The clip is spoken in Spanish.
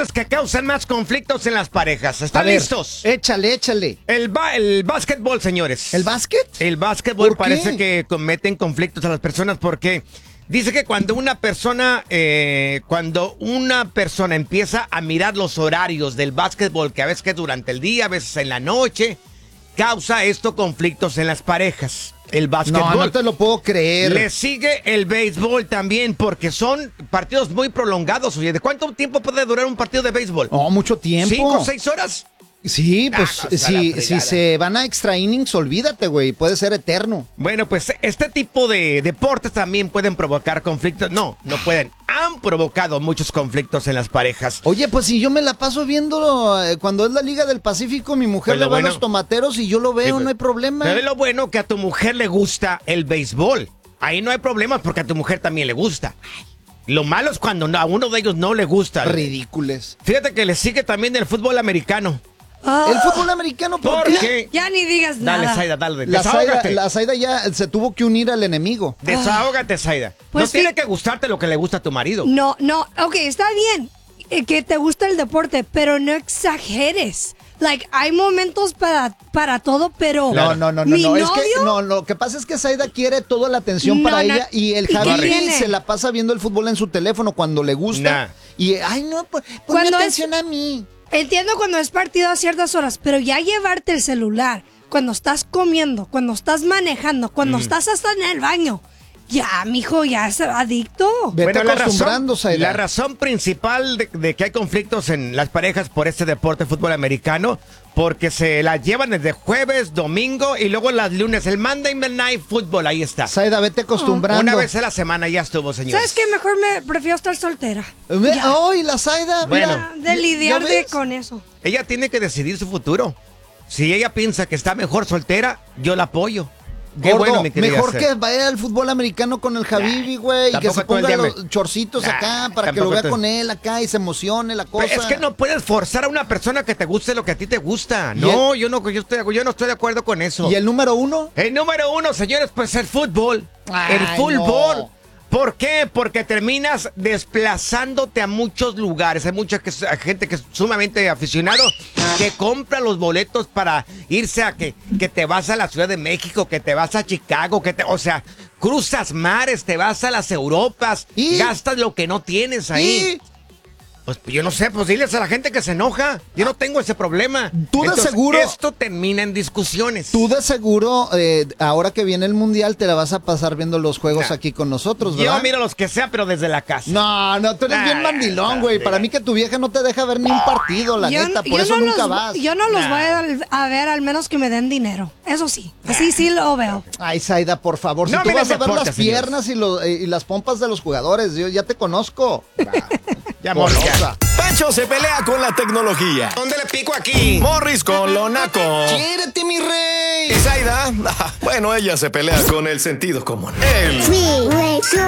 deportes que causan más conflictos en las parejas. ¿Están listos? Échale. El básquetbol, señores. ¿El básquet? El básquetbol ¿Por qué? parece que cometen conflictos a las personas porque dice que cuando una persona empieza a mirar los horarios del básquetbol, que a veces es durante el día, a veces en la noche, causa esto conflictos en las parejas. El básquetbol. No te lo puedo creer. Le sigue el béisbol también, porque son partidos muy prolongados. Oye, ¿de cuánto tiempo puede durar un partido de béisbol? Oh, mucho tiempo. ¿5 o 6 horas? Sí, pues no, si se van a extra innings, olvídate, güey, puede ser eterno. Bueno, pues este tipo de deportes también pueden provocar conflictos. No pueden. Han provocado muchos conflictos en las parejas. Oye, pues si yo me la paso viendo cuando es la Liga del Pacífico, mi mujer Pues le lo va a bueno. los tomateros y yo lo veo, no hay problema. Pero es lo bueno que a tu mujer le gusta el béisbol. Ahí no hay problemas porque a tu mujer también le gusta. Lo malo es cuando a uno de ellos no le gusta. Ridículos. Fíjate que le sigue también el fútbol americano. El fútbol americano, ¿por ¿Por qué? qué? Ya ni digas nada. Dale, Zaida, dale. La Desahógate. Zaida ya se tuvo que unir al enemigo. Desahógate, Zaida. Pues no tiene que gustarte lo que le gusta a tu marido. No, ok, está bien que te gusta el deporte, pero no exageres. Hay momentos para todo, pero No. mi Es novio, que lo que pasa es que Zaida quiere toda la atención No, para no. ella y el ¿Y qué Javi tiene? se la pasa viendo el fútbol en su teléfono cuando le gusta. Y ponme Cuando atención a mí. entiendo cuando es partido a ciertas horas, pero ya llevarte el celular cuando estás comiendo, cuando estás manejando, cuando estás hasta en el baño, ya, mijo, ya es adicto. Vete acostumbrando, Zaida. La razón principal de que hay conflictos en las parejas por este deporte, fútbol americano, porque se la llevan desde jueves, domingo y luego las lunes, el Monday Night Football, ahí está. Zaida, vete acostumbrando. Una vez a la semana ya estuvo, señor. ¿Sabes qué? Mejor me prefiero estar soltera. ¡Ay, la Zaida! Bueno. Mira, De lidiar ¿ya ves? con eso. Ella tiene que decidir su futuro. Si ella piensa que está mejor soltera, yo la apoyo. Qué Gordo, bueno, mi querida mejor Esther. que vaya al fútbol americano con el Javibi, güey, y que tampoco se todo el ponga día los chorcitos acá para que tampoco lo vea todo- con él acá y se emocione la cosa. Pero es que no puedes forzar a una persona que te guste lo que a ti te gusta. No, yo no estoy de acuerdo con eso. ¿Y el número uno? El número uno, señores, pues el fútbol. Ay, el fútbol. no. ¿Por qué? Porque terminas desplazándote a muchos lugares. Hay mucha gente que es sumamente aficionado que compra los boletos para irse a que te vas a la Ciudad de México, que te vas a Chicago, o sea, cruzas mares, te vas a las Europas, ¿Y? gastas lo que no tienes ahí. Pues yo no sé, pues diles a la gente que se enoja. Yo no tengo ese problema. Tú de Entonces, seguro- esto termina en discusiones. Tú de seguro, ahora que viene el Mundial, te la vas a pasar viendo los juegos aquí con nosotros, ¿verdad? Yo miro los que sea, pero desde la casa. No, tú eres bien mandilón, güey. Para mí que tu vieja no te deja ver ni un partido, la neta. Por eso no nunca los, vas. Yo no los voy a ver al menos que me den dinero. Eso sí, así sí lo veo. Ay, Zaida, por favor. Si No tú miren vas a ver deporte, las señores. piernas y las pompas de los jugadores, yo ya te conozco. Ya, Morris, ya. Golosa. Pancho se pelea con la tecnología. ¿Dónde le pico aquí? Morris con lo naco. ¡Quiérete, mi rey! Y Zaida, bueno, ella se pelea con el sentido común. El